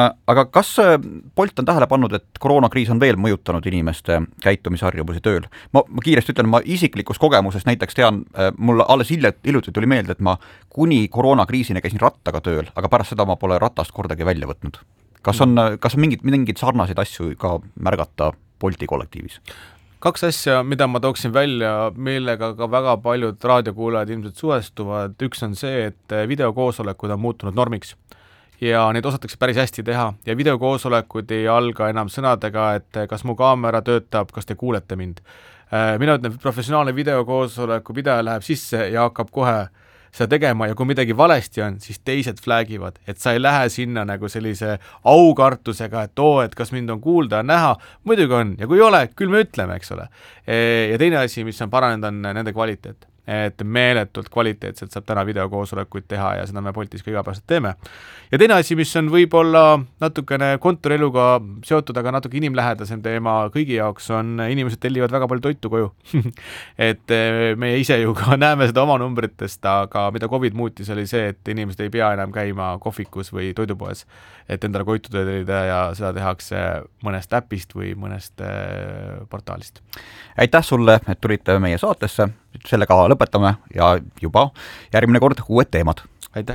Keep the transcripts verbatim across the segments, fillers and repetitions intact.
Aga kas Bolt on tähele pannud, et koroonakriis on veel mõjutanud inimeste käitumisharjumusi tööl? Ma, ma kiiresti ütlen, ma isiklikus kogemuses näiteks tean, mul alles hiljuti tuli meelde, et ma kuni koroonakriisini käisin rattaga tööl, aga pärast seda ma pole ratast kordagi välja võtnud. Kas on, kas on mingid, mingid sarnaseid asju ka märgata Bolti kollektiivis? Kaks asja, mida ma tooksin välja, millega ka väga paljud raadiokuulajad ilmselt suhestuvad. Üks on see, et videokoosolekud on muutunud normiks ja neid osatakse päris hästi teha ja videokoosolekud ei alga enam sõnadega, et kas mu kaamera töötab, kas te kuulete mind. Mina ütlen, professionaalne videokoosoleku pidaja läheb sisse ja hakkab kohe seda tegema ja kui midagi valesti on, siis teised flagivad, et sa ei lähe sinna nagu sellise aukartusega, et oo, et kas mind on kuulda ja näha, muidugi on, ja kui ei ole, küll me ütleme, eks ole. Ja teine asi, mis on paranenud, on nende kvaliteet, et meeletult kvaliteetselt saab täna videokoosolekuid teha ja seda me Boltis ka igapäevaselt teeme. Ja teine asi, mis on võib-olla natukene kontoreluga seotud, aga natuke inimlähedasem teema kõigi jaoks, on inimesed tellivad väga palju toitu koju. et meie ise ju ka näeme seda oma numbritest, aga mida COVID muutis oli see, et inimesed ei pea enam käima kohvikus või toidupoes, et endale koitu tellida ja seda tehakse mõnest äpist või mõnest portaalist. Aitäh sulle, et tulite meie saatesse. Sellega lõpetame ja juba järgmine kord uued teemad. Aitäh!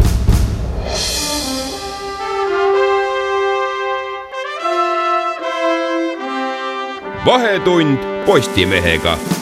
Vahetund Postimehega.